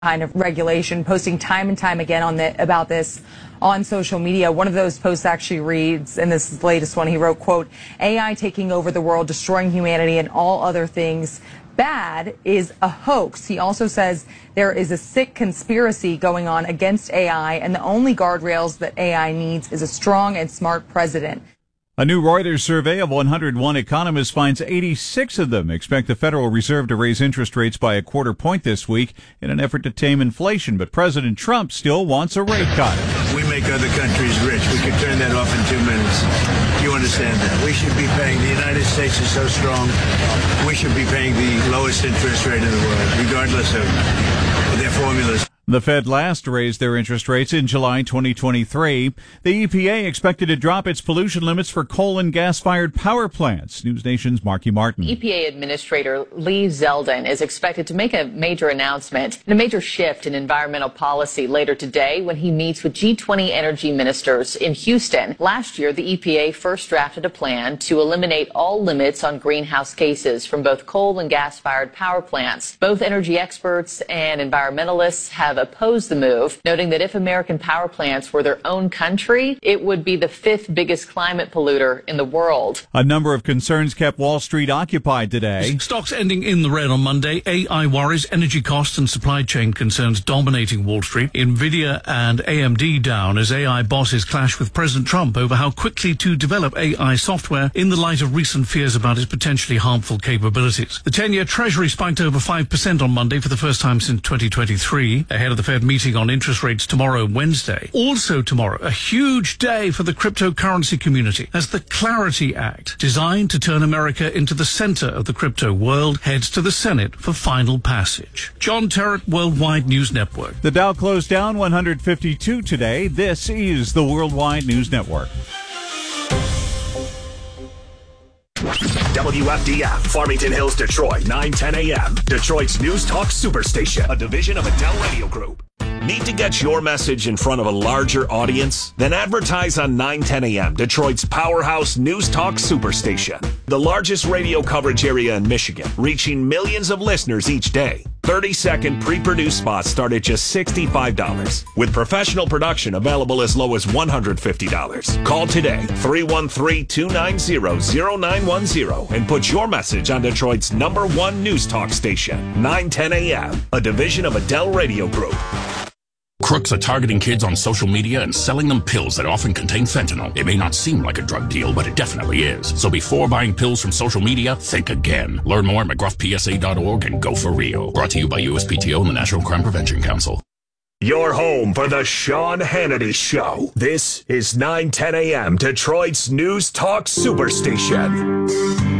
kind of regulation, posting time and time again about this on social media. One of those posts actually reads, and this is the latest one, he wrote, quote, AI taking over the world, destroying humanity and all other things bad is a hoax. He also says there is a sick conspiracy going on against AI, and the only guardrails that AI needs is a strong and smart president. A new Reuters survey of 101 economists finds 86 of them expect the Federal Reserve to raise interest rates by a quarter point this week in an effort to tame inflation. But President Trump still wants a rate cut. We make other countries rich. We could turn that off in 2 minutes. You understand that? We should be paying, the United States is so strong, we should be paying the lowest interest rate in the world, regardless of their formulas. The Fed last raised their interest rates in July 2023. The EPA expected to drop its pollution limits for coal and gas-fired power plants. News Nation's Marky Martin. EPA Administrator Lee Zeldin is expected to make a major announcement and a major shift in environmental policy later today when he meets with G20 energy ministers in Houston. Last year, the EPA first drafted a plan to eliminate all limits on greenhouse gases from both coal and gas-fired power plants. Both energy experts and environmentalists have opposed the move, noting that if American power plants were their own country, it would be the 5th biggest climate polluter in the world. A number of concerns kept Wall Street occupied today. Stocks ending in the red on Monday. AI worries, energy costs and supply chain concerns dominating Wall Street. Nvidia and AMD down as AI bosses clash with President Trump over how quickly to develop AI software in the light of recent fears about its potentially harmful capabilities. The 10-year Treasury spiked over 5% on Monday for the first time since 2023. Ahead of the Fed meeting on interest rates tomorrow, Wednesday. Also tomorrow, a huge day for the cryptocurrency community as the Clarity Act, designed to turn America into the center of the crypto world, heads to the Senate for final passage. John Terrett, Worldwide News Network. The Dow closed down 152 today. This is the Worldwide News Network. WFDF, Farmington Hills, Detroit, 9:10 a.m. Detroit's News Talk Superstation, a division of Adele Radio Group. Need to get your message in front of a larger audience? Then advertise on 9:10 a.m., Detroit's powerhouse News Talk Superstation. The largest radio coverage area in Michigan, reaching millions of listeners each day. 30-second pre-produced spots start at just $65, with professional production available as low as $150. Call today, 313-290-0910, and put your message on Detroit's #1 News Talk station, 9:10 a.m., a division of Adele Radio Group. Crooks are targeting kids on social media and selling them pills that often contain fentanyl. It may not seem like a drug deal, but it definitely is. So before buying pills from social media, think again. Learn more at McGruffPSA.org and go for real. Brought to you by USPTO and the National Crime Prevention Council. Your home for the Sean Hannity Show. This is 9:10 a.m. Detroit's News Talk Superstation.